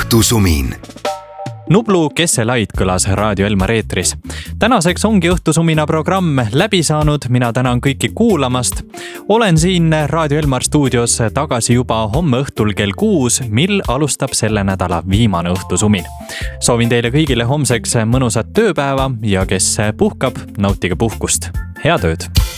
Õhtusumin. Nublu Kesselaid kõlas Raadio Elmar eetris. Tänaseks ongi Õhtusumina programm läbi saanud. Mina tänan kõiki kuulamast. Olen siin Raadio Elmar stuudios tagasi juba homme õhtul kell 6, mil alustab selle nädala viimane Õhtusumin. Soovin teile kõigile homseks mõnusat tööpäeva ja kes puhkab, nautige puhkust. Head ööd!